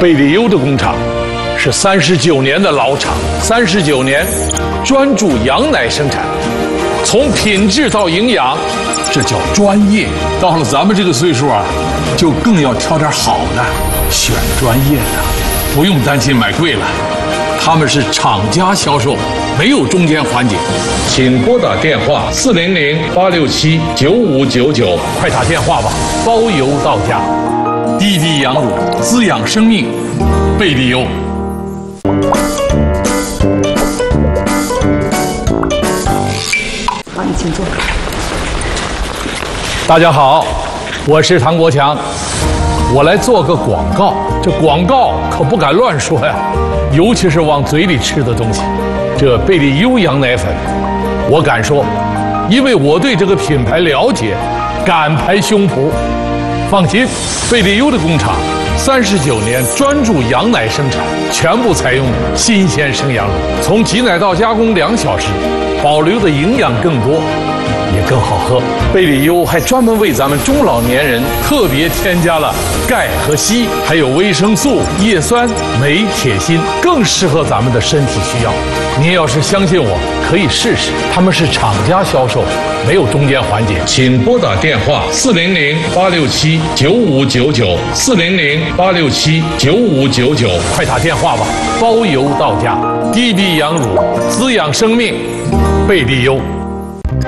贝利优的工厂是39年的老厂，39年专注羊奶生产，从品质到营养，这叫专业。 到了咱们这个岁数啊，就更要挑点好的，选专业的，不用担心买贵了。他们是厂家销售，没有中间环节。 请拨打电话400-867-9599，快打电话吧，包邮到家。 滴滴羊乳，滋养生命，贝利优。 好，你请坐。 大家好，我是唐国强，我来做个广告。这广告可不敢乱说呀，尤其是往嘴里吃的东西。这贝利优羊奶粉，我敢说，因为我对这个品牌了解，敢拍胸脯。放心，贝利优的工厂39年专注羊奶生产，全部采用新鲜生羊乳，从挤奶到加工2小时，保留的营养更多，也更好喝。贝利优还专门为咱们中老年人特别添加了钙和硒，还有维生素、叶酸、镁、铁、锌，更适合咱们的身体需要。您要是相信我，可以试试。他们是厂家销售，没有中间环节。请拨打电话400-867-9599，400-867-9599，快打电话吧，包邮到家。滴滴羊乳，滋养生命，贝利优。